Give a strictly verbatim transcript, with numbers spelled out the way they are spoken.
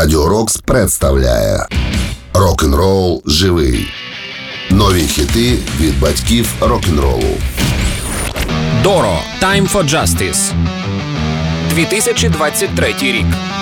Радіо Рокс представляє Рок-н-рол живий. Нові хіти від батьків рок-н-ролу. Доро. Time for Justice. дві тисячі двадцять третій рік.